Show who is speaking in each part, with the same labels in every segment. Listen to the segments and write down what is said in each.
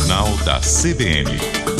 Speaker 1: Jornal da CBN.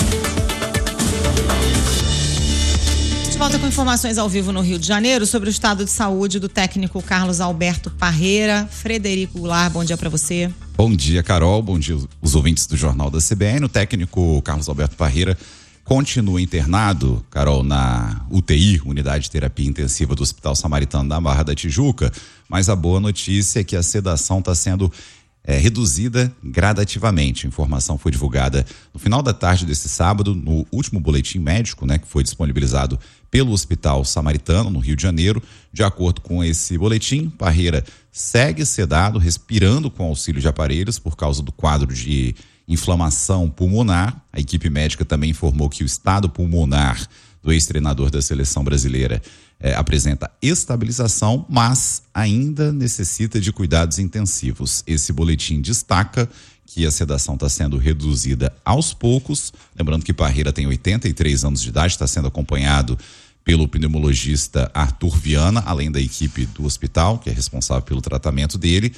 Speaker 2: De volta com informações ao vivo no Rio de Janeiro sobre o estado de saúde do técnico Carlos Alberto Parreira. Frederico Goulart, bom dia para você.
Speaker 3: Bom dia, Carol. Bom dia, os ouvintes do Jornal da CBN. O técnico Carlos Alberto Parreira continua internado, Carol, na UTI, Unidade de Terapia Intensiva do Hospital Samaritano da Barra da Tijuca, mas a boa notícia é que a sedação está sendo reduzida gradativamente. A informação foi divulgada no final da tarde desse sábado, no último boletim médico, né, que foi disponibilizado pelo Hospital Samaritano, no Rio de Janeiro. De acordo com esse boletim, Parreira segue sedado, respirando com auxílio de aparelhos por causa do quadro de inflamação pulmonar. A equipe médica também informou que o estado pulmonar do ex-treinador da seleção brasileira apresenta estabilização, mas ainda necessita de cuidados intensivos. Esse boletim destaca que a sedação está sendo reduzida aos poucos. Lembrando que Parreira tem 83 anos de idade, está sendo acompanhado pelo pneumologista Arthur Viana, além da equipe do hospital, que é responsável pelo tratamento dele.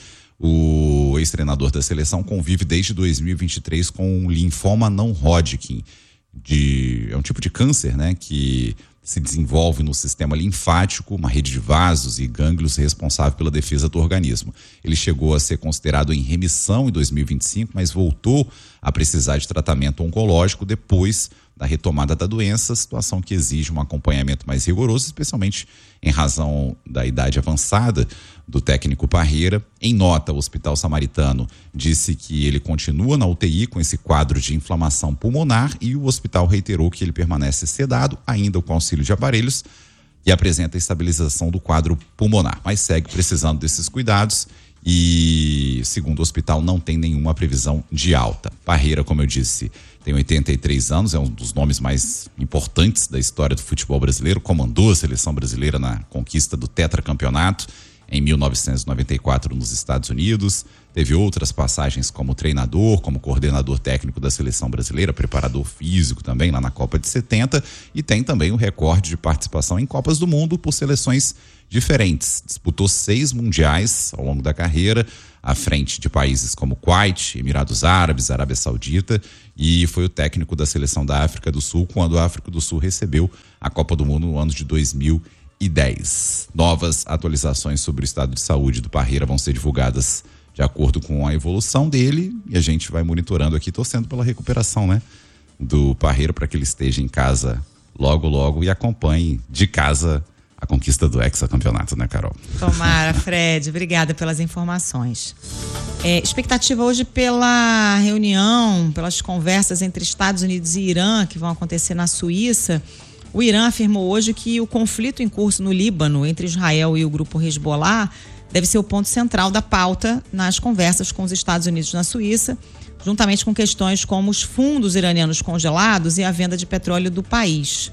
Speaker 3: O ex-treinador da seleção convive desde 2023 com linfoma não Hodgkin. É um tipo de câncer, né, que se desenvolve no sistema linfático, uma rede de vasos e gânglios responsável pela defesa do organismo. Ele chegou a ser considerado em remissão em 2025, mas voltou a precisar de tratamento oncológico depois da retomada da doença, situação que exige um acompanhamento mais rigoroso, especialmente em razão da idade avançada do técnico Parreira. Em nota, o Hospital Samaritano disse que ele continua na UTI com esse quadro de inflamação pulmonar e o hospital reiterou que ele permanece sedado, ainda com auxílio de aparelhos, e apresenta estabilização do quadro pulmonar, mas segue precisando desses cuidados e, segundo o hospital, não tem nenhuma previsão de alta. Parreira, como eu disse, tem 83 anos, é um dos nomes mais importantes da história do futebol brasileiro, comandou a seleção brasileira na conquista do tetracampeonato em 1994 nos Estados Unidos, teve outras passagens como treinador, como coordenador técnico da seleção brasileira, preparador físico também lá na Copa de 70, e tem também o recorde de participação em Copas do Mundo por seleções diferentes. Disputou 6 mundiais ao longo da carreira, à frente de países como Kuwait, Emirados Árabes, Arábia Saudita, e foi o técnico da seleção da África do Sul quando a África do Sul recebeu a Copa do Mundo no ano de 2010. Novas atualizações sobre o estado de saúde do Parreira vão ser divulgadas de acordo com a evolução dele e a gente vai monitorando aqui, torcendo pela recuperação, né, do Parreira, para que ele esteja em casa logo e acompanhe de casa a conquista do hexacampeonato, né, Carol?
Speaker 2: Tomara, Fred. Obrigada pelas informações. Expectativa hoje pela reunião, pelas conversas entre Estados Unidos e Irã, que vão acontecer na Suíça. O Irã afirmou hoje que o conflito em curso no Líbano entre Israel e o grupo Hezbollah deve ser o ponto central da pauta nas conversas com os Estados Unidos na Suíça, juntamente com questões como os fundos iranianos congelados e a venda de petróleo do país.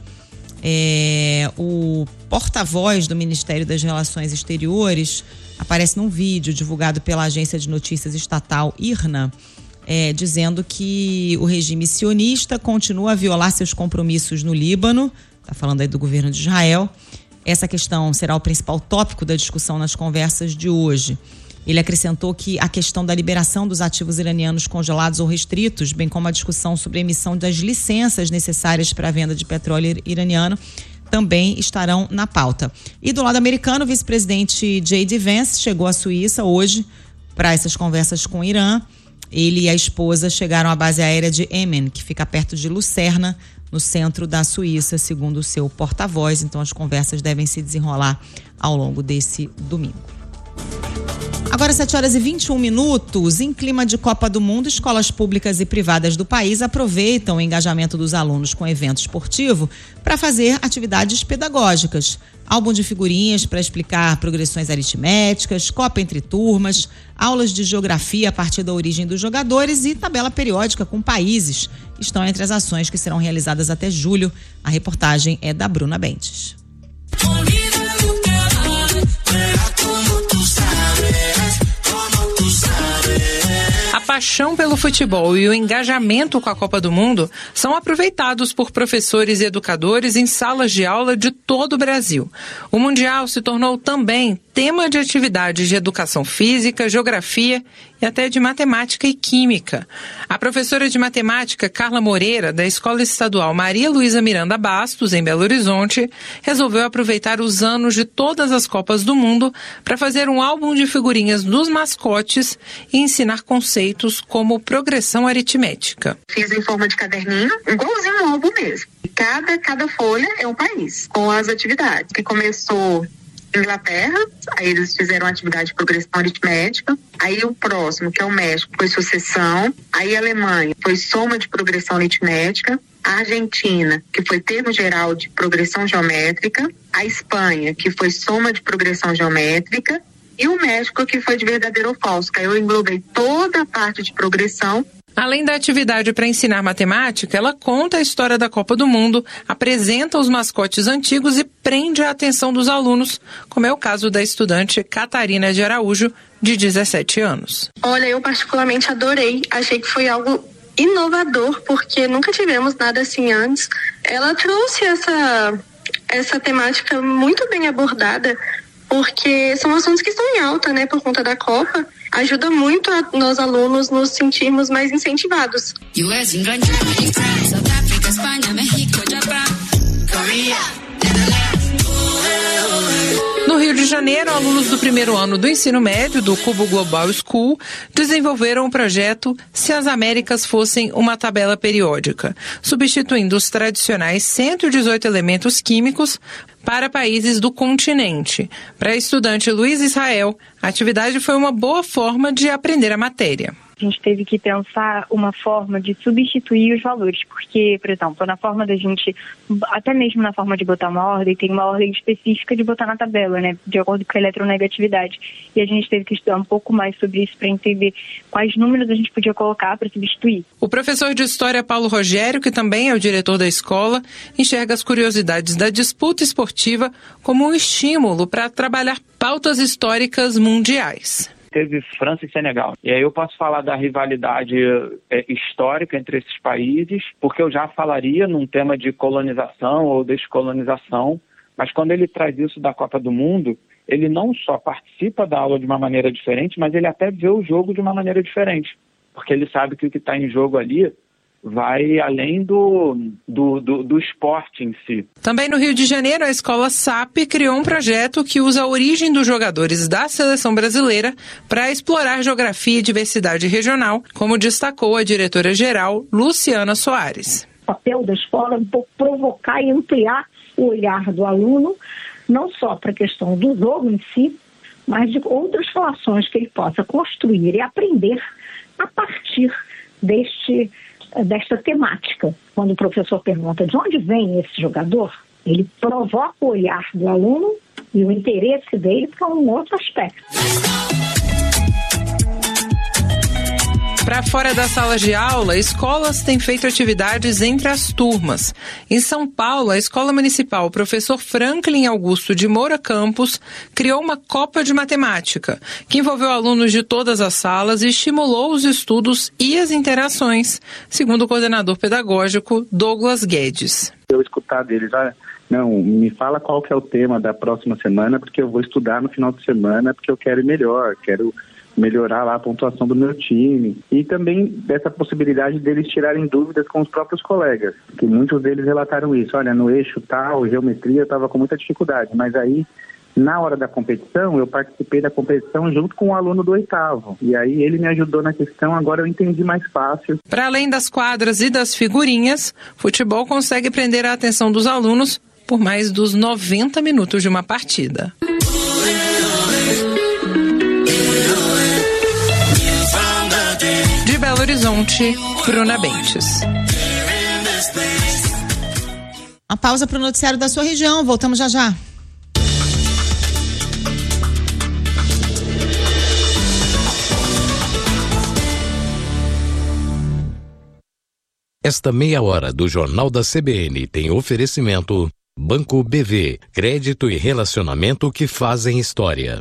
Speaker 2: O porta-voz do Ministério das Relações Exteriores aparece num vídeo divulgado pela agência de notícias estatal IRNA, dizendo que o regime sionista continua a violar seus compromissos no Líbano. Está falando aí do governo de Israel. Essa questão será o principal tópico da discussão nas conversas de hoje. Ele acrescentou que a questão da liberação dos ativos iranianos congelados ou restritos, bem como a discussão sobre a emissão das licenças necessárias para a venda de petróleo iraniano, também estarão na pauta. E do lado americano, o vice-presidente J.D. Vance chegou à Suíça hoje para essas conversas com o Irã. Ele e a esposa chegaram à base aérea de Emmen, que fica perto de Lucerna, no centro da Suíça, segundo o seu porta-voz. Então as conversas devem se desenrolar ao longo desse domingo. Agora 7h21, em clima de Copa do Mundo, escolas públicas e privadas do país aproveitam o engajamento dos alunos com evento esportivo para fazer atividades pedagógicas. Álbum de figurinhas para explicar progressões aritméticas, Copa entre turmas, aulas de geografia a partir da origem dos jogadores e tabela periódica com países estão entre as ações que serão realizadas até julho. A reportagem é da Bruna Bentes.
Speaker 4: A paixão pelo futebol e o engajamento com a Copa do Mundo são aproveitados por professores e educadores em salas de aula de todo o Brasil. O Mundial se tornou também sistema de atividades de educação física, geografia e até de matemática e química. A professora de matemática, Carla Moreira, da Escola Estadual Maria Luísa Miranda Bastos, em Belo Horizonte, resolveu aproveitar os anos de todas as Copas do Mundo para fazer um álbum de figurinhas dos mascotes e ensinar conceitos como progressão aritmética.
Speaker 1: Fiz em forma de caderninho, igualzinho um álbum mesmo. Cada folha é um país, com as atividades, que começou Inglaterra, aí eles fizeram atividade de progressão aritmética, aí o próximo, que é o México, foi sucessão, aí a Alemanha foi soma de progressão aritmética, a Argentina, que foi termo geral de progressão geométrica, a Espanha, que foi soma de progressão geométrica, e o México, que foi de verdadeiro ou falso, que aí eu englobei toda a parte de progressão.
Speaker 4: Além da atividade para ensinar matemática, ela conta a história da Copa do Mundo, apresenta os mascotes antigos e prende a atenção dos alunos, como é o caso da estudante Catarina de Araújo, de 17 anos.
Speaker 5: Olha, eu particularmente adorei, achei que foi algo inovador, porque nunca tivemos nada assim antes. Ela trouxe essa temática muito bem abordada, porque são assuntos que estão em alta, né, por conta da Copa. Ajuda muito a nós alunos nos sentirmos mais incentivados.
Speaker 4: No Rio de Janeiro, alunos do primeiro ano do ensino médio do Cubo Global School desenvolveram o projeto Se as Américas Fossem uma Tabela Periódica, substituindo os tradicionais 118 elementos químicos para países do continente. Para a estudante Luiz Israel, a atividade foi uma boa forma de aprender a matéria.
Speaker 6: A gente teve que pensar uma forma de substituir os valores, porque, por exemplo, na forma da gente, até mesmo na forma de botar uma ordem, tem uma ordem específica de botar na tabela, né, de acordo com a eletronegatividade. E a gente teve que estudar um pouco mais sobre isso para entender quais números a gente podia colocar para substituir.
Speaker 4: O professor de História Paulo Rogério, que também é o diretor da escola, enxerga as curiosidades da disputa esportiva como um estímulo para trabalhar pautas históricas mundiais.
Speaker 7: Teve França e Senegal. E aí eu posso falar da rivalidade histórica entre esses países, porque eu já falaria num tema de colonização ou descolonização, mas quando ele traz isso da Copa do Mundo, ele não só participa da aula de uma maneira diferente, mas ele até vê o jogo de uma maneira diferente, porque ele sabe que o que está em jogo ali vai além do esporte em si.
Speaker 4: Também no Rio de Janeiro, a escola SAP criou um projeto que usa a origem dos jogadores da seleção brasileira para explorar geografia e diversidade regional, como destacou a diretora-geral Luciana Soares.
Speaker 8: O papel da escola é provocar e ampliar o olhar do aluno, não só para a questão do jogo em si, mas de outras relações que ele possa construir e aprender a partir desta temática. Quando o professor pergunta de onde vem esse jogador, ele provoca o olhar do aluno e o interesse dele para um outro aspecto.
Speaker 4: Para fora da sala de aula, escolas têm feito atividades entre as turmas. Em São Paulo, a Escola Municipal Professor Franklin Augusto de Moura Campos criou uma Copa de Matemática, que envolveu alunos de todas as salas e estimulou os estudos e as interações, segundo o coordenador pedagógico Douglas Guedes.
Speaker 9: Eu escutar deles, não, me fala qual que é o tema da próxima semana, porque eu vou estudar no final de semana, porque eu quero ir melhor, quero melhorar lá a pontuação do meu time. E também dessa possibilidade deles tirarem dúvidas com os próprios colegas, que muitos deles relataram isso. Olha, no eixo tal, geometria, eu estava com muita dificuldade, mas aí, na hora da competição, eu participei da competição junto com o aluno do 8º. E aí ele me ajudou na questão, agora eu entendi mais fácil.
Speaker 4: Para além das quadras e das figurinhas, futebol consegue prender a atenção dos alunos por mais dos 90 minutos de uma partida. De Belo Horizonte, Bruna Bentes.
Speaker 2: Uma pausa para o noticiário da sua região. Voltamos já já.
Speaker 10: Esta meia hora do Jornal da CBN tem oferecimento Banco BV, crédito e relacionamento que fazem história.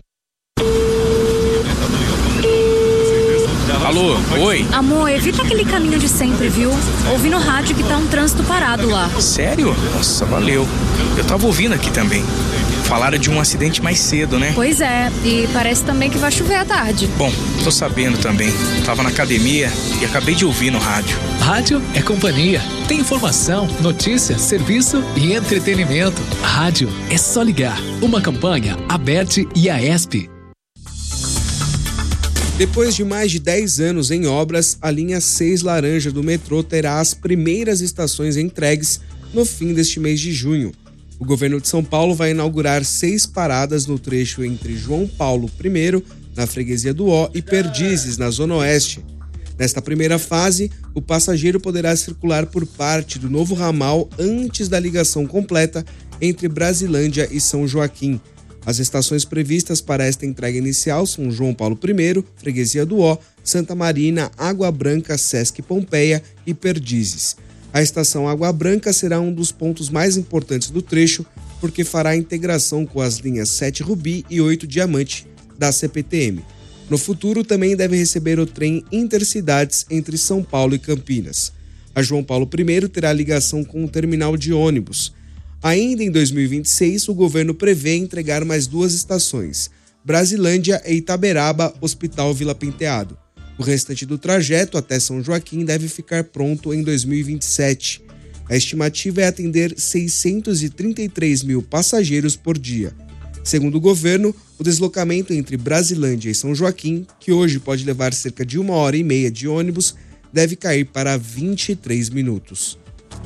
Speaker 11: Alô, oi?
Speaker 12: Amor, evita aquele caminho de sempre, viu? Ouvi no rádio que tá um trânsito parado lá.
Speaker 11: Sério? Nossa, valeu. Eu tava ouvindo aqui também. Falaram de um acidente mais cedo, né?
Speaker 12: Pois é, e parece também que vai chover à tarde.
Speaker 11: Bom, tô sabendo também. Tava na academia e acabei de ouvir no rádio.
Speaker 13: Rádio é companhia. Tem informação, notícia, serviço e entretenimento. Rádio é só ligar. Uma campanha, Aberte e Aesp.
Speaker 14: Depois de mais de 10 anos em obras, a linha 6 laranja do metrô terá as primeiras estações entregues no fim deste mês de junho. O governo de São Paulo vai inaugurar 6 paradas no trecho entre João Paulo I, na freguesia do Ó, e Perdizes, na Zona Oeste. Nesta primeira fase, o passageiro poderá circular por parte do novo ramal antes da ligação completa entre Brasilândia e São Joaquim. As estações previstas para esta entrega inicial são João Paulo I, freguesia do Ó, Santa Marina, Água Branca, Sesc Pompeia e Perdizes. A estação Água Branca será um dos pontos mais importantes do trecho, porque fará a integração com as linhas 7 Rubi e 8 Diamante da CPTM. No futuro, também deve receber o trem Intercidades entre São Paulo e Campinas. A João Paulo I terá ligação com o terminal de ônibus. Ainda em 2026, o governo prevê entregar mais 2 estações, Brasilândia e Itaberaba, Hospital Vila Penteado. O restante do trajeto até São Joaquim deve ficar pronto em 2027. A estimativa é atender 633 mil passageiros por dia. Segundo o governo, o deslocamento entre Brasilândia e São Joaquim, que hoje pode levar cerca de 1h30 de ônibus, deve cair para 23 minutos.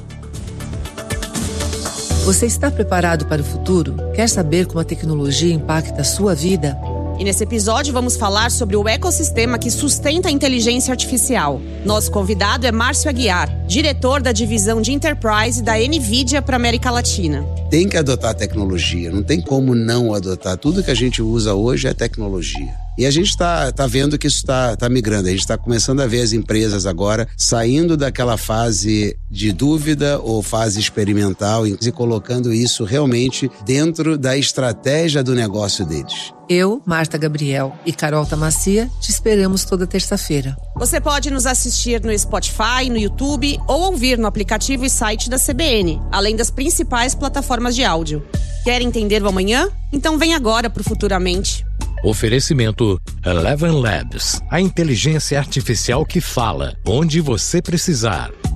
Speaker 15: Você está preparado para o futuro? Quer saber como a tecnologia impacta a sua vida?
Speaker 16: E nesse episódio vamos falar sobre o ecossistema que sustenta a inteligência artificial. Nosso convidado é Márcio Aguiar, diretor da divisão de Enterprise da NVIDIA para a América Latina.
Speaker 17: Tem que adotar tecnologia, não tem como não adotar. Tudo que a gente usa hoje é tecnologia. E a gente tá vendo que isso tá migrando. A gente está começando a ver as empresas agora saindo daquela fase de dúvida ou fase experimental e colocando isso realmente dentro da estratégia do negócio deles.
Speaker 15: Eu, Marta Gabriel e Carol Tamacia te esperamos toda terça-feira.
Speaker 16: Você pode nos assistir no Spotify, no YouTube ou ouvir no aplicativo e site da CBN, além das principais plataformas de áudio. Quer entender o amanhã? Então vem agora pro Futuramente.
Speaker 10: Oferecimento Eleven Labs, a inteligência artificial que fala onde você precisar.